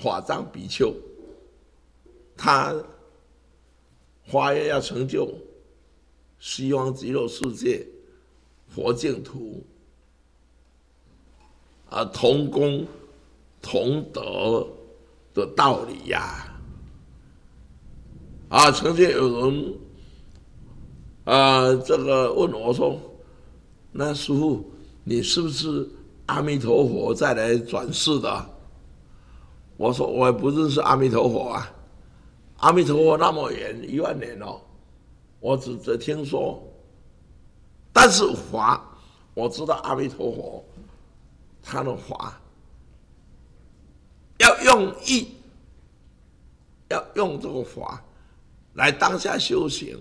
法藏比丘，他发愿要成就西方极乐世界佛净土同工同德的道理呀。曾经有人这个问我说：“那师父，你是不是阿弥陀佛再来转世的？”我说：“我也不认识阿弥陀佛啊，阿弥陀佛那么远10000年哦，我只听说。但是法，我知道阿弥陀佛他的法要用意，要用这个法来当下修行，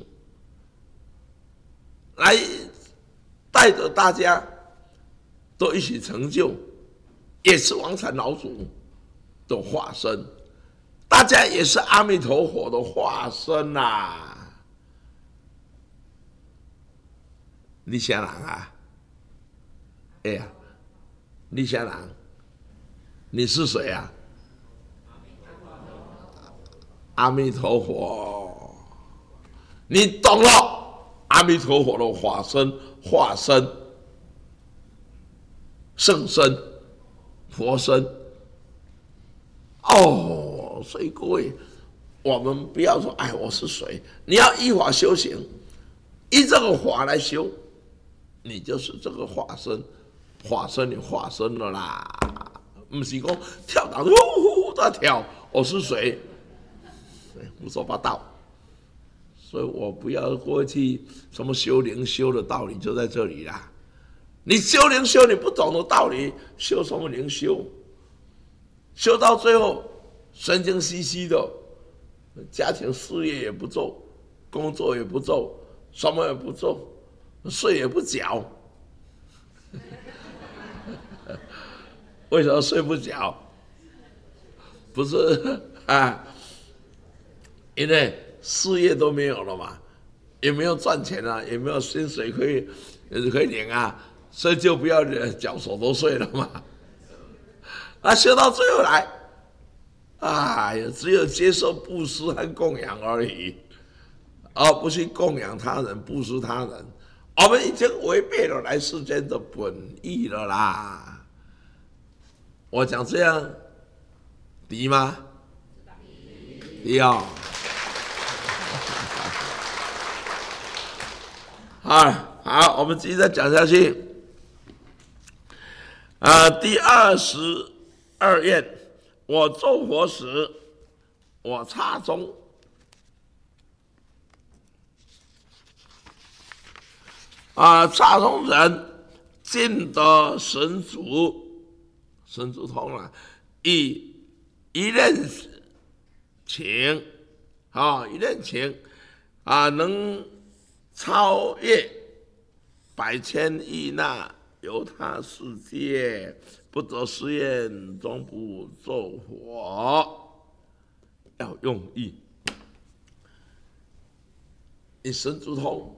来带着大家都一起成就，也是王禅老祖的化身，大家也是阿弥陀佛的化身呐。你想人啊？哎呀，你想人？你是谁啊？阿弥陀佛，你懂了？阿弥陀佛的化身、圣身、佛身。所以各位，我们不要说哎我是谁，你要依法修行，依这个法来修，你就是这个化身，你化身了啦，不是说跳档呼在跳，我是谁？胡说八道。所以我不要过去什么修灵修的道理就在这里啦。你修灵修你不懂的道理，修什么灵修？修到最后神经兮兮的，家庭事业也不做，工作也不做，什么也不做，税也不缴。为什么税不缴？不是因为事业都没有了嘛，也没有赚钱啊，也没有薪水可以领啊，所以就不要缴所得税了嘛。修到最后来，只有接受布施和供养而已，而不去供养他人、布施他人。我们已经违背了来世间的本意了啦。我讲这样敌吗？敌哦。好，我们继续再讲下去。第22愿，我做佛时，我刹中。刹中人尽得神足通了，以一念情，一念情能超越百千亿那由他世界，不得誓愿终不作佛。要用意，你神足通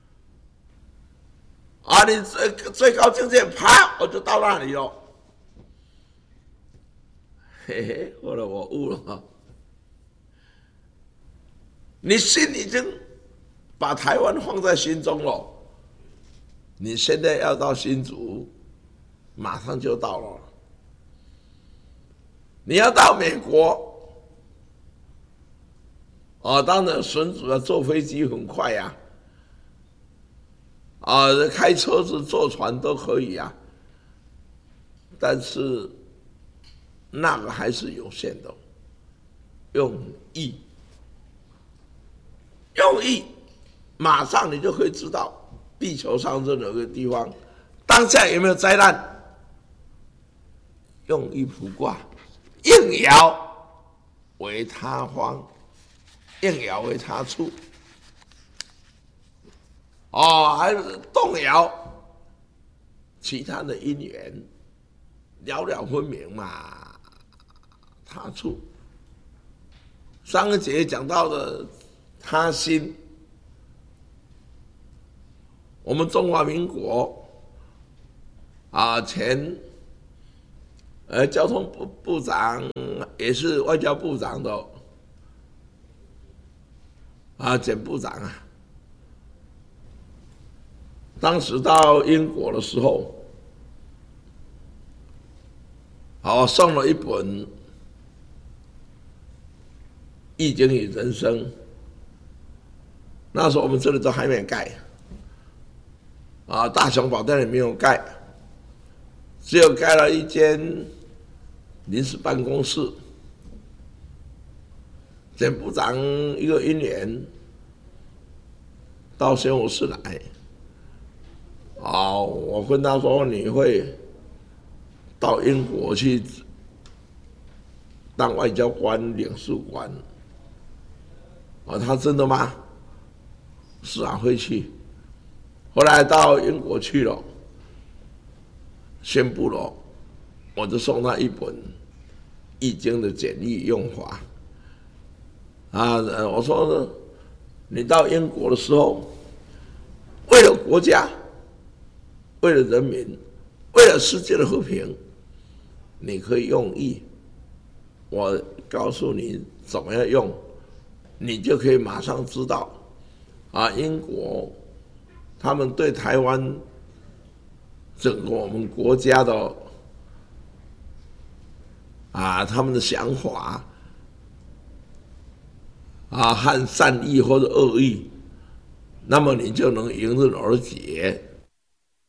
你最高境界，啪，我就到那里了。嘿嘿，后来我悟了，你心已经把台湾放在心中了，你现在要到新竹，马上就到了。你要到美国，当然孙子坐飞机很快呀，开车子、坐船都可以啊，但是那个还是有限的，用意，马上你就可以知道地球上任何一个地方当下有没有灾难。用意卜卦，应爻为他方，应爻为他处，还动摇其他的因缘，了了分明嘛。他处，上个节讲到的他心，我们中华民国前交通部长也是外交部长的简部长啊。当时到英国的时候，送了一本《易经与人生》，那时候我们这里都还没盖，大雄宝殿也没有盖，只有盖了一间临时办公室。简部长一个因缘到宣武市来。我跟他说你会到英国去当外交官、领事官。他真的吗？是啊，会去。后来到英国去了，宣布了，我就送他一本《易经》的简易用法。我说你到英国的时候，为了国家，为了人民，为了世界的和平，你可以用易。我告诉你怎么样用，你就可以马上知道。英国他们对台湾整个我们国家的他们的想法和善意或者恶意，那么你就能迎刃而解。